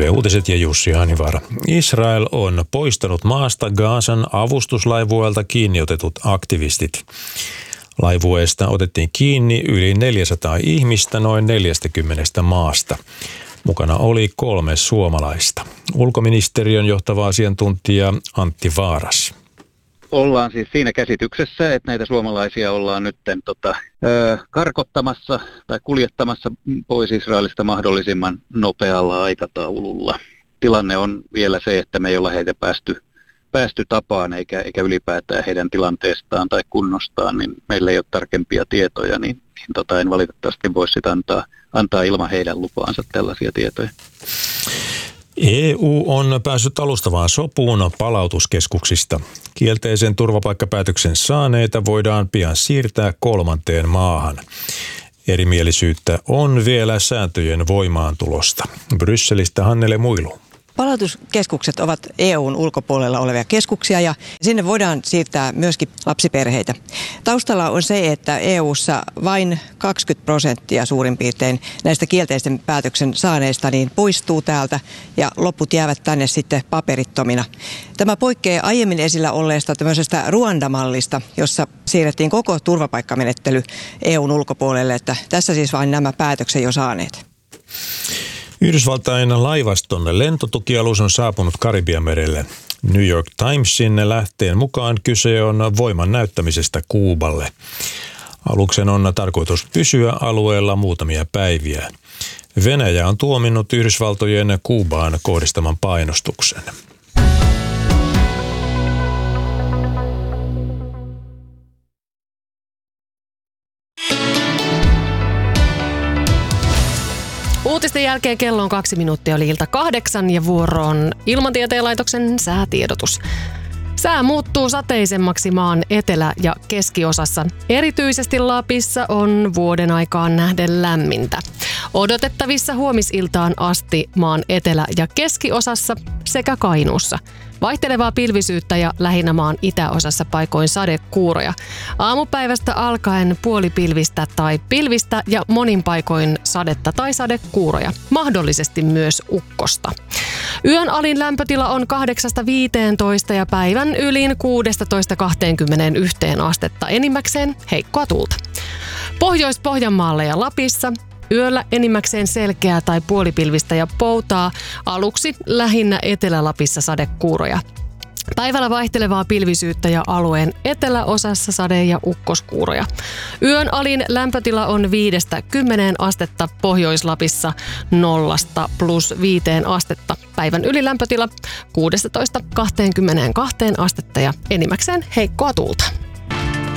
Yle Uutiset ja Jussi Hanivaara. Israel on poistanut maasta Gazan avustuslaivueelta kiinni otetut aktivistit. Laivueesta otettiin kiinni yli 400 ihmistä noin 40 maasta. Mukana oli 3 suomalaista. Ulkoministeriön johtava asiantuntija Antti Vaaras. Ollaan siis siinä käsityksessä, että näitä suomalaisia ollaan nyt karkottamassa tai kuljettamassa pois Israelista mahdollisimman nopealla aikataululla. Tilanne on vielä se, että me ei olla heitä päästy tapaan eikä ylipäätään heidän tilanteestaan tai kunnostaan, niin meillä ei ole tarkempia tietoja, niin en valitettavasti voi sitä antaa ilman heidän lupaansa tällaisia tietoja. EU on päässyt alustavaan sopuun palautuskeskuksista. Kielteisen turvapaikkapäätöksen saaneita voidaan pian siirtää 3. maahan. Erimielisyyttä on vielä sääntöjen voimaantulosta. Brysselistä Hannele Muilu. Palautuskeskukset ovat EUn ulkopuolella olevia keskuksia ja sinne voidaan siirtää myöskin lapsiperheitä. Taustalla on se, että EUssa vain 20% suurin piirtein näistä kielteisen päätöksen saaneista niin poistuu täältä ja loput jäävät tänne sitten paperittomina. Tämä poikkeaa aiemmin esillä olleesta tämmöisestä Ruanda-mallista, jossa siirrettiin koko turvapaikkamenettely EUn ulkopuolelle, että tässä siis vain nämä päätöksen jo saaneet. Yhdysvaltain laivaston lentotukialus on saapunut Karibianmerelle. New York Timesin lähteen mukaan kyse on voiman näyttämisestä Kuuballe. Aluksen on tarkoitus pysyä alueella muutamia päiviä. Venäjä on tuominnut Yhdysvaltojen Kuubaan kohdistaman painostuksen. Uutisten jälkeen kello on 2 minuuttia oli 7:00 ja vuoroon Ilmatieteen laitoksen säätiedotus. Sää muuttuu sateisemmaksi maan etelä- ja keskiosassa. Erityisesti Lapissa on vuoden aikaan nähden lämmintä. Odotettavissa huomisiltaan asti maan etelä- ja keskiosassa sekä Kainuussa. Vaihtelevaa pilvisyyttä ja lähinnä maan itäosassa paikoin sadekuuroja. Aamupäivästä alkaen puolipilvistä tai pilvistä ja monin paikoin sadetta tai sadekuuroja. Mahdollisesti myös ukkosta. Yön alin lämpötila on 8-15 ja päivän ylin 16-21 astetta. Enimmäkseen heikkoa tuulta. Pohjois-Pohjanmaalla ja Lapissa yöllä enimmäkseen selkeää tai puolipilvistä ja poutaa. Aluksi lähinnä Etelä-Lapissa sadekuuroja. Päivällä vaihtelevaa pilvisyyttä ja alueen eteläosassa sade- ja ukkoskuuroja. Yön alin lämpötila on 5-10 astetta, Pohjois-Lapissa 0-+5 astetta. Päivän ylilämpötila 16-22 astetta ja enimmäkseen heikkoa tuulta.